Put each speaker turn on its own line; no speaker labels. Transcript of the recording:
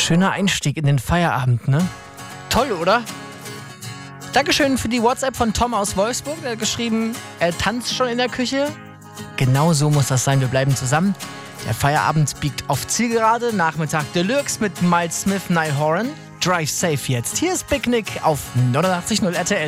Schöner Einstieg in den Feierabend, ne? Toll, oder? Dankeschön für die WhatsApp von Tom aus Wolfsburg. Er hat geschrieben, er tanzt schon in der Küche. Genau so muss das sein, wir bleiben zusammen. Der Feierabend biegt auf Zielgerade. Nachmittag Deluxe mit Miles Smith, Niall Horan. Drive safe jetzt. Hier ist Big Nick auf 89.0 RTL.